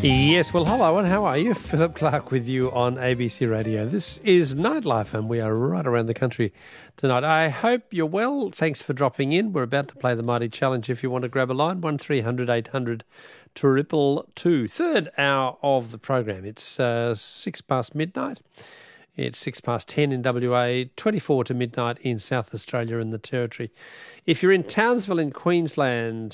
Yes, well, hello and how are you? Philip Clark with you on ABC Radio. This is Nightlife and we are right around the country tonight. I hope you're well. Thanks for dropping in. We're about to play the Mighty Challenge. If you want to grab a line, 1300 800 222. Third hour of the program. It's 6 past midnight. It's 10 in WA, 24 to midnight in South Australia and the Territory. If you're in Townsville in Queensland,